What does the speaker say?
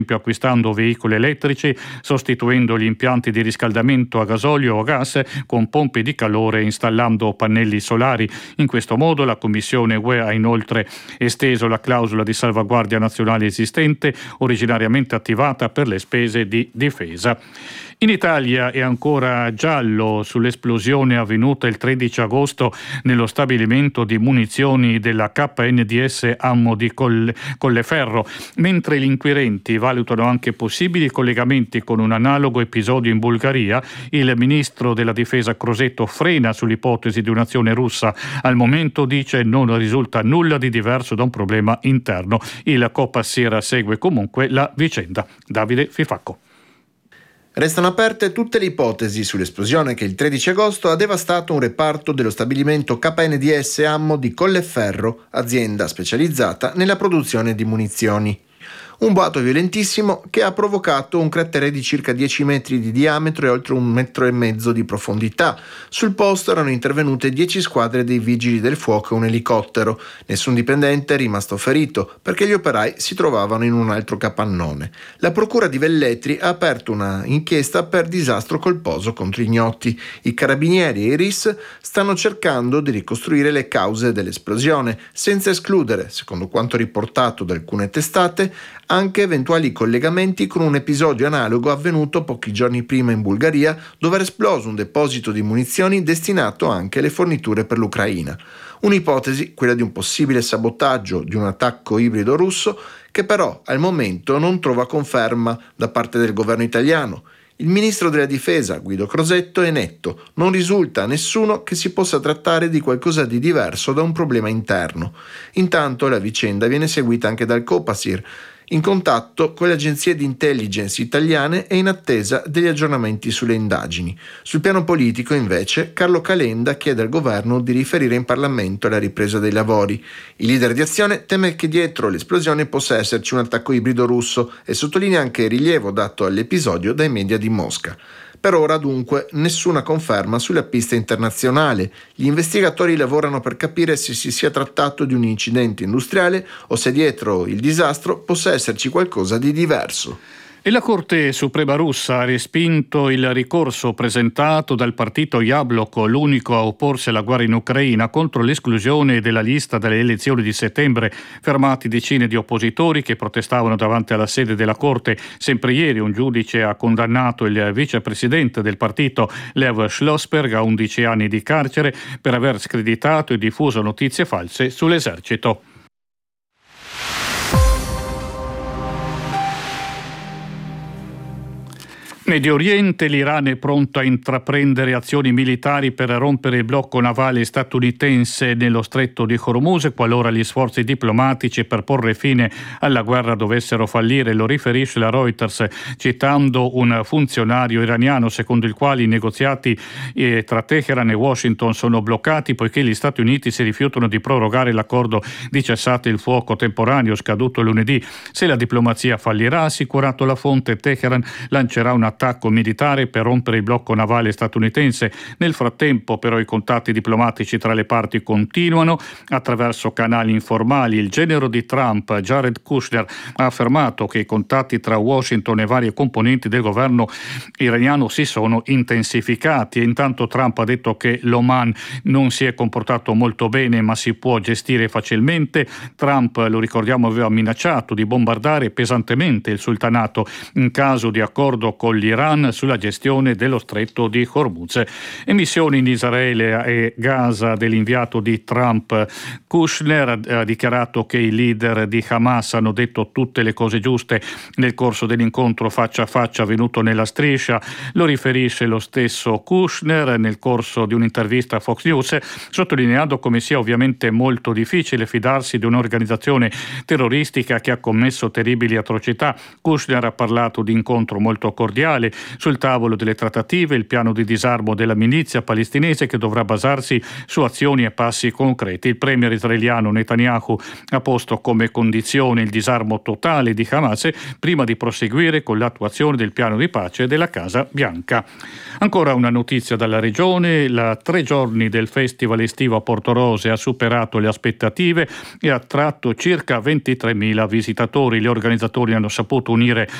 acquistando veicoli elettrici, sostituendo gli impianti di riscaldamento a gasolio o gas con pompe di calore e installando pannelli solari. In questo modo la Commissione UE ha inoltre esteso la clausola di salvaguardia nazionale esistente, originariamente attivata per le spese di difesa. In Italia è ancora giallo sull'esplosione avvenuta il 13 agosto nello stabilimento di munizioni della KNDS Ammo di Colleferro, mentre gli inquirenti valutano anche possibili collegamenti con un analogo episodio in Bulgaria. Il ministro della difesa Crosetto frena sull'ipotesi di un'azione russa. Al momento, dice, non risulta nulla di diverso da un problema interno. Il Copasir segue comunque la vicenda. Davide Fifacco. Restano aperte tutte le ipotesi sull'esplosione che il 13 agosto ha devastato un reparto dello stabilimento KNDS Ammo di Colleferro, azienda specializzata nella produzione di munizioni. Un boato violentissimo che ha provocato un cratere di circa 10 metri di diametro e oltre 1,5 metri di profondità. Sul posto erano intervenute 10 squadre dei vigili del fuoco e un elicottero. Nessun dipendente è rimasto ferito perché gli operai si trovavano in un altro capannone. La procura di Velletri ha aperto una inchiesta per disastro colposo contro ignoti. I carabinieri e i RIS stanno cercando di ricostruire le cause dell'esplosione, senza escludere, secondo quanto riportato da alcune testate, anche eventuali collegamenti con un episodio analogo avvenuto pochi giorni prima in Bulgaria, dove era esploso un deposito di munizioni destinato anche alle forniture per l'Ucraina. Un'ipotesi, quella di un possibile sabotaggio di un attacco ibrido russo, che però al momento non trova conferma da parte del governo italiano. Il ministro della difesa, Guido Crosetto, è netto: non risulta a nessuno che si possa trattare di qualcosa di diverso da un problema interno. Intanto la vicenda viene seguita anche dal Copasir, in contatto con le agenzie di intelligence italiane e in attesa degli aggiornamenti sulle indagini. Sul piano politico, invece, Carlo Calenda chiede al governo di riferire in Parlamento alla ripresa dei lavori. Il leader di Azione teme che dietro l'esplosione possa esserci un attacco ibrido russo e sottolinea anche il rilievo dato all'episodio dai media di Mosca. Per ora, dunque, nessuna conferma sulla pista internazionale. Gli investigatori lavorano per capire se si sia trattato di un incidente industriale o se dietro il disastro possa esserci qualcosa di diverso. E la Corte Suprema russa ha respinto il ricorso presentato dal partito Yabloko, l'unico a opporsi alla guerra in Ucraina, contro l'esclusione della lista dalle elezioni di settembre. Fermati decine di oppositori che protestavano davanti alla sede della Corte. Sempre ieri un giudice ha condannato il vicepresidente del partito Lev Schlossberg a 11 anni di carcere per aver screditato e diffuso notizie false sull'esercito. Medio Oriente, l'Iran è pronto a intraprendere azioni militari per rompere il blocco navale statunitense nello stretto di Hormuz qualora gli sforzi diplomatici per porre fine alla guerra dovessero fallire. Lo riferisce la Reuters citando un funzionario iraniano secondo il quale i negoziati tra Teheran e Washington sono bloccati poiché gli Stati Uniti si rifiutano di prorogare l'accordo di cessate il fuoco temporaneo scaduto lunedì. Se la diplomazia fallirà, ha assicurato la fonte, Teheran lancerà un attacco militare per rompere il blocco navale statunitense. Nel frattempo però i contatti diplomatici tra le parti continuano attraverso canali informali. Il genero di Trump, Jared Kushner, ha affermato che i contatti tra Washington e varie componenti del governo iraniano si sono intensificati e intanto Trump ha detto che l'Oman non si è comportato molto bene ma si può gestire facilmente. Trump, lo ricordiamo, aveva minacciato di bombardare pesantemente il sultanato in caso di accordo con l'Iran sulla gestione dello stretto di Hormuz. E missioni in Israele e Gaza dell'inviato di Trump. Kushner ha dichiarato che i leader di Hamas hanno detto tutte le cose giuste nel corso dell'incontro faccia a faccia avvenuto nella striscia. Lo riferisce lo stesso Kushner nel corso di un'intervista a Fox News, sottolineando come sia ovviamente molto difficile fidarsi di un'organizzazione terroristica che ha commesso terribili atrocità. Kushner ha parlato di incontro molto cordiale mondiale. Sul tavolo delle trattative il piano di disarmo della milizia palestinese, che dovrà basarsi su azioni e passi concreti. Il premier israeliano Netanyahu ha posto come condizione il disarmo totale di Hamas prima di proseguire con l'attuazione del piano di pace della Casa Bianca. Ancora una notizia dalla regione: la 3 giorni del festival estivo a Portorose ha superato le aspettative e ha attratto circa 23.000 visitatori. Gli organizzatori hanno saputo unire